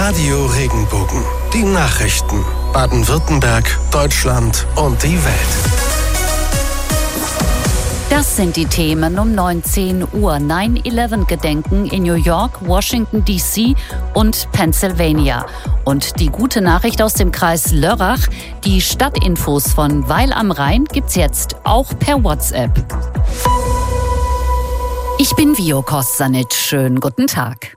Radio Regenbogen. Die Nachrichten. Baden-Württemberg, Deutschland und die Welt. Das sind die Themen um 19 Uhr. 9/11-Gedenken in New York, Washington D.C. und Pennsylvania. Und die gute Nachricht aus dem Kreis Lörrach: Die Stadtinfos von Weil am Rhein gibt's jetzt auch per WhatsApp. Ich bin Vio Kostanic. Schönen guten Tag.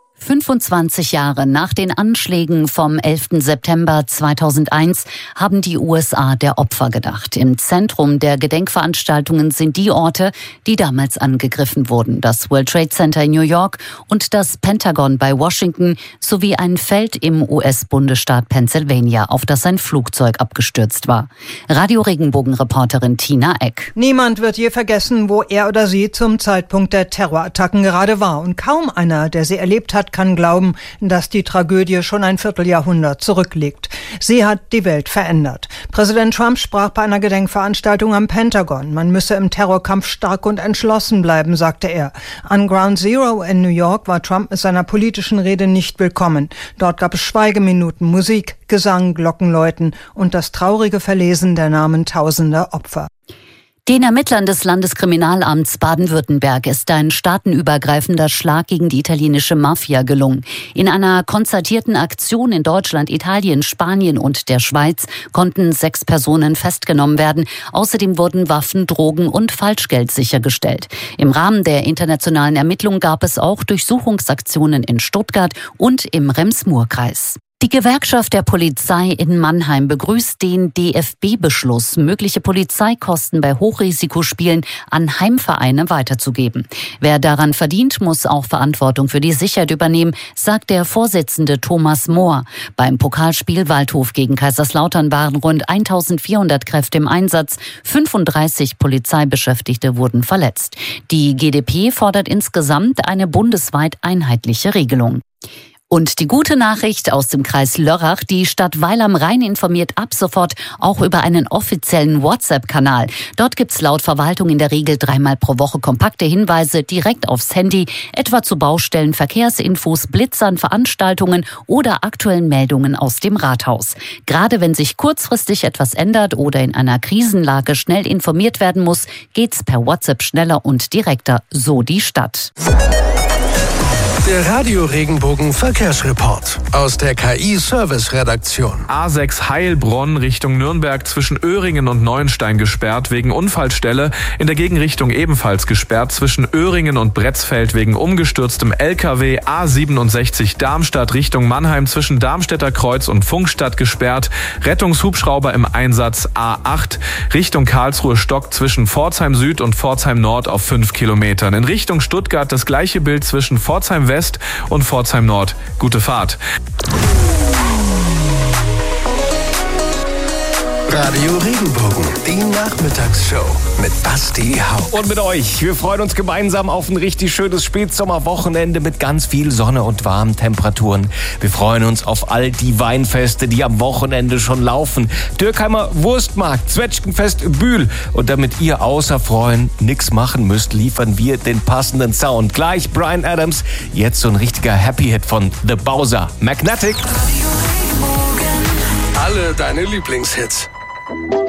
25 Jahre nach den Anschlägen vom 11. September 2001 haben die USA der Opfer gedacht. Im Zentrum der Gedenkveranstaltungen sind die Orte, die damals angegriffen wurden. Das World Trade Center in New York und das Pentagon bei Washington sowie ein Feld im US-Bundesstaat Pennsylvania, auf das ein Flugzeug abgestürzt war. Radio Regenbogen-Reporterin Tina Eck. Niemand wird je vergessen, wo er oder sie zum Zeitpunkt der Terrorattacken gerade war. Und kaum einer, der sie erlebt hat, kann glauben, dass die Tragödie schon ein Vierteljahrhundert zurückliegt. Sie hat die Welt verändert. Präsident Trump sprach bei einer Gedenkveranstaltung am Pentagon. Man müsse im Terrorkampf stark und entschlossen bleiben, sagte er. An Ground Zero in New York war Trump mit seiner politischen Rede nicht willkommen. Dort gab es Schweigeminuten, Musik, Gesang, Glockenläuten und das traurige Verlesen der Namen tausender Opfer. Den Ermittlern des Landeskriminalamts Baden-Württemberg ist ein staatenübergreifender Schlag gegen die italienische Mafia gelungen. In einer konzertierten Aktion in Deutschland, Italien, Spanien und der Schweiz konnten 6 Personen festgenommen werden. Außerdem wurden Waffen, Drogen und Falschgeld sichergestellt. Im Rahmen der internationalen Ermittlungen gab es auch Durchsuchungsaktionen in Stuttgart und im Rems-Murr-Kreis. Die Gewerkschaft der Polizei in Mannheim begrüßt den DFB-Beschluss, mögliche Polizeikosten bei Hochrisikospielen an Heimvereine weiterzugeben. Wer daran verdient, muss auch Verantwortung für die Sicherheit übernehmen, sagt der Vorsitzende Thomas Mohr. Beim Pokalspiel Waldhof gegen Kaiserslautern waren rund 1400 Kräfte im Einsatz, 35 Polizeibeschäftigte wurden verletzt. Die GdP fordert insgesamt eine bundesweit einheitliche Regelung. Und die gute Nachricht aus dem Kreis Lörrach: Die Stadt Weil am Rhein informiert ab sofort auch über einen offiziellen WhatsApp-Kanal. Dort gibt's laut Verwaltung in der Regel 3-mal pro Woche kompakte Hinweise direkt aufs Handy, etwa zu Baustellen, Verkehrsinfos, Blitzern, Veranstaltungen oder aktuellen Meldungen aus dem Rathaus. Gerade wenn sich kurzfristig etwas ändert oder in einer Krisenlage schnell informiert werden muss, geht's per WhatsApp schneller und direkter, so die Stadt. Der Radio Regenbogen Verkehrsreport aus der KI-Service-Redaktion. A6 Heilbronn Richtung Nürnberg zwischen Öhringen und Neuenstein gesperrt wegen Unfallstelle. In der Gegenrichtung ebenfalls gesperrt zwischen Öhringen und Bretzfeld wegen umgestürztem LKW. A67 Darmstadt Richtung Mannheim zwischen Darmstädter Kreuz und Funkstadt gesperrt. Rettungshubschrauber im Einsatz. A8 Richtung Karlsruhe Stock zwischen Pforzheim Süd und Pforzheim Nord auf 5 Kilometern. In Richtung Stuttgart das gleiche Bild zwischen Pforzheim West und Pforzheim Nord. Gute Fahrt. Radio Regenbogen, die Nachmittagsshow mit Basti Haupt. Und mit euch. Wir freuen uns gemeinsam auf ein richtig schönes Spätsommerwochenende mit ganz viel Sonne und warmen Temperaturen. Wir freuen uns auf all die Weinfeste, die am Wochenende schon laufen. Dürkheimer Wurstmarkt, Zwetschgenfest Bühl. Und damit ihr außer freuen nix machen müsst, liefern wir den passenden Sound. Gleich Bryan Adams, jetzt so ein richtiger Happy-Hit von The Bowser. Magnetic. Alle deine Lieblingshits.